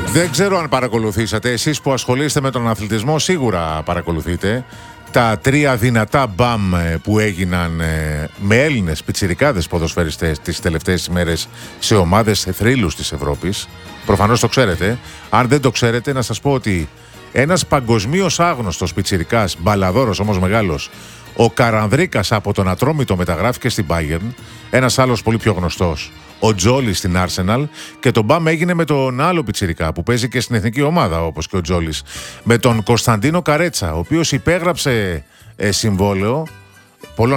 Δεν ξέρω αν παρακολουθήσατε. Εσείς που ασχολείστε με τον αθλητισμό σίγουρα παρακολουθείτε τα τρία δυνατά μπαμ που έγιναν με Έλληνες πιτσιρικάδες ποδοσφαιριστές τις τελευταίες ημέρες σε ομάδες θρύλους της Ευρώπης. Προφανώς το ξέρετε. Αν δεν το ξέρετε, να σας πω ότι ένας παγκοσμίως άγνωστος πιτσιρικάς, μπαλαδόρος όμως μεγάλος, ο Καρανδρίκας από τον Ατρόμητο μεταγράφηκε στην Bayern. Ένας άλλος πολύ πιο γνωστός, ο Τζόλης στην Arsenal, και το μπαμ έγινε με τον άλλο πιτσιρικά που παίζει και στην εθνική ομάδα όπως και ο Τζόλης, με τον Κωνσταντίνο Καρέτσα, ο οποίος υπέγραψε συμβόλαιο πολλών